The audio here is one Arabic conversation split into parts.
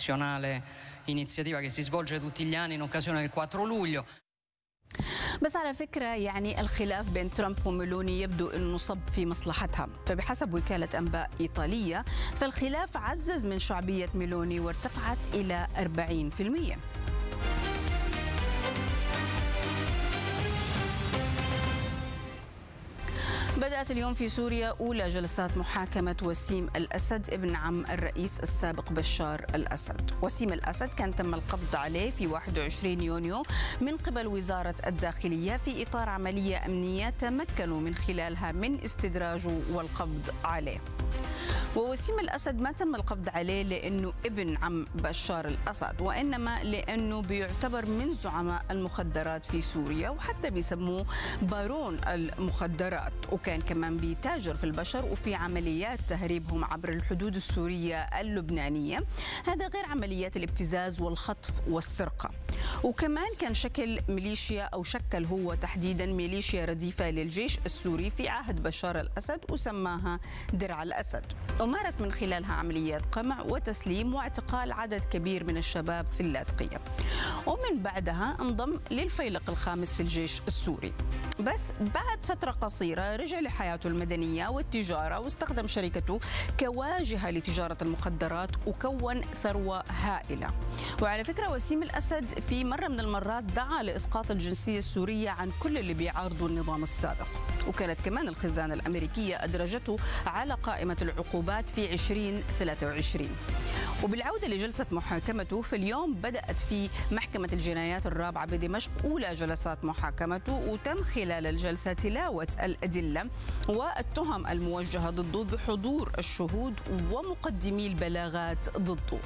tradizionale iniziativa che si svolge tutti gli anni in occasione del 4 luglio. بس على فكرة يعني الخلاف بين ترامب وميلوني يبدو أنه صب في مصلحتها، فبحسب وكالة أنباء إيطالية فالخلاف عزز من شعبية ميلوني وارتفعت إلى 40%. بدأت اليوم في سوريا أولى جلسات محاكمة وسيم الأسد ابن عم الرئيس السابق بشار الأسد. وسيم الأسد كان تم القبض عليه في 21 يونيو من قبل وزارة الداخلية في إطار عملية أمنية تمكنوا من خلالها من استدراجه والقبض عليه. ووسيم الأسد ما تم القبض عليه لأنه ابن عم بشار الأسد، وإنما لأنه بيعتبر من زعماء المخدرات في سوريا، وحتى بيسموه بارون المخدرات، وكان كمان بيتاجر في البشر وفي عمليات تهريبهم عبر الحدود السورية اللبنانية، هذا غير عمليات الابتزاز والخطف والسرقة. وكمان كان شكل ميليشيا أو شكل هو تحديدا ميليشيا رديفة للجيش السوري في عهد بشار الأسد وسماها درع الأسد، ومارس من خلالها عمليات قمع وتسليم واعتقال عدد كبير من الشباب في اللاذقية، ومن بعدها انضم للفيلق الخامس في الجيش السوري. بس بعد فترة قصيرة رجع لحياته المدنية والتجارة، واستخدم شركته كواجهة لتجارة المخدرات وكون ثروة هائلة. وعلى فكرة وسيم الأسد في مرة من المرات دعا لإسقاط الجنسية السورية عن كل اللي بيعارضوا النظام السابق، وكانت كمان الخزانة الأمريكية أدرجته على قائمة العقوبات في 2023. وبالعودة لجلسة محاكمته فاليوم بدأت في محكمة الجنايات الرابعة بدمشق أولى جلسات محاكمته، وتم خلال الجلسة تلاوة الأدلة والتهم الموجهة ضده بحضور الشهود ومقدمي البلاغات ضده،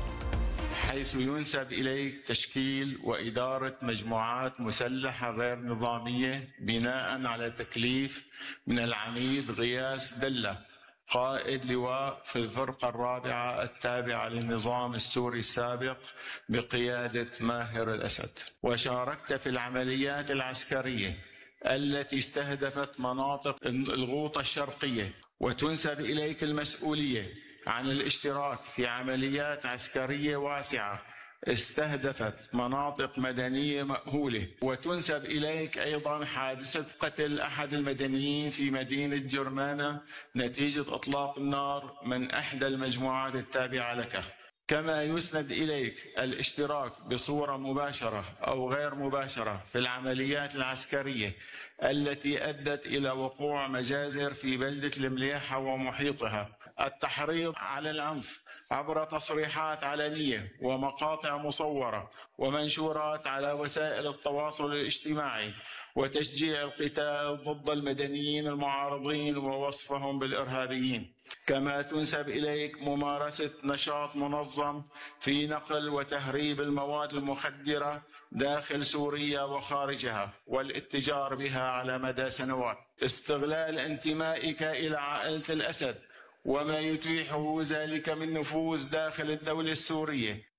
حيث ينسب إليه تشكيل وإدارة مجموعات مسلحة غير نظامية بناء على تكليف من العميد غياث دلة قائد لواء في الفرقة الرابعة التابعة للنظام السوري السابق بقيادة ماهر الأسد. وشاركت في العمليات العسكرية التي استهدفت مناطق الغوطة الشرقية، وتنسب إليك المسؤولية عن الاشتراك في عمليات عسكرية واسعة استهدفت مناطق مدنية مأهولة، وتنسب إليك أيضا حادثة قتل أحد المدنيين في مدينة جرمانة نتيجة إطلاق النار من إحدى المجموعات التابعة لك. كما يسند إليك الاشتراك بصورة مباشرة أو غير مباشرة في العمليات العسكرية التي أدت إلى وقوع مجازر في بلدة المليحة ومحيطها، التحريض على العنف عبر تصريحات علنية ومقاطع مصورة ومنشورات على وسائل التواصل الاجتماعي، وتشجيع القتال ضد المدنيين المعارضين ووصفهم بالإرهابيين. كما تنسب إليك ممارسة نشاط منظم في نقل وتهريب المواد المخدرة داخل سوريا وخارجها والاتجار بها على مدى سنوات، استغلال انتمائك إلى عائلة الأسد وما يتيحه ذلك من نفوذ داخل الدولة السورية.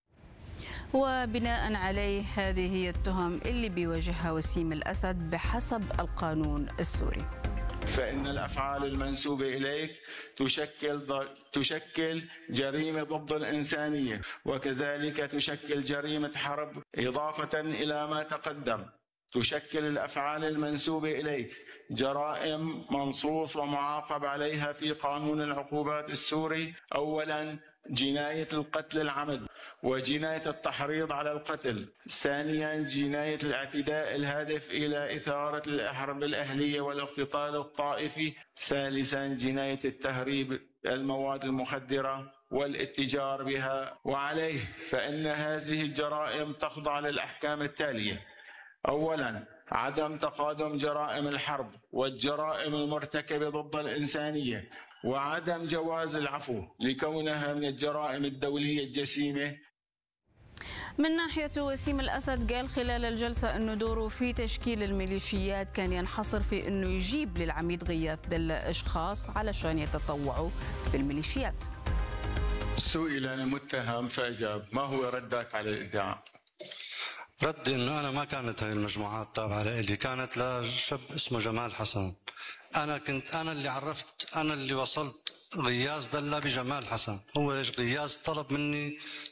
وبناء عليه هذه هي التهم اللي بيواجهها وسيم الأسد بحسب القانون السوري. فإن الأفعال المنسوبة إليك تشكل جريمة ضد الإنسانية، وكذلك تشكل جريمة حرب. إضافة إلى ما تقدم، تشكل الأفعال المنسوبة إليك جرائم منصوص ومعاقب عليها في قانون العقوبات السوري. أولاً جناية القتل العمد وجناية التحريض على القتل. ثانياً جناية الاعتداء الهادف إلى إثارة الحرب الأهلية والاقتتال الطائفي. ثالثاً جناية التهريب المواد المخدرة والاتجار بها. وعليه فإن هذه الجرائم تخضع للأحكام التالية: أولاً عدم تقادم جرائم الحرب والجرائم المرتكبة ضد الإنسانية، وعدم جواز العفو لكونها من الجرائم الدولية الجسيمة. من ناحية وسيم الأسد قال خلال الجلسة أنه دوره في تشكيل الميليشيات كان ينحصر في أنه يجيب للعميد غياث دلة أشخاص علشان يتطوعوا في الميليشيات. سئل المتهم فأجاب: ما هو ردك على الادعاء؟ ردي انه انا ما كانت هاي المجموعات تابعه لي، كانت لشاب اسمه جمال حسن. انا اللي عرفت، انا اللي وصلت غياث دلة بجمال حسن. هو غياث طلب مني